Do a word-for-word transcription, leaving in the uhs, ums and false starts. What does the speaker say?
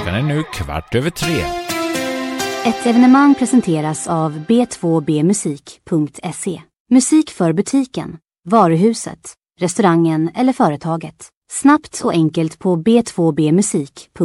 Klockan är nu kvart över tre. Ett evenemang presenteras av b två b musik punkt se. Musik för butiken, varuhuset, restaurangen eller företaget. Snabbt och enkelt på b två b musik punkt se.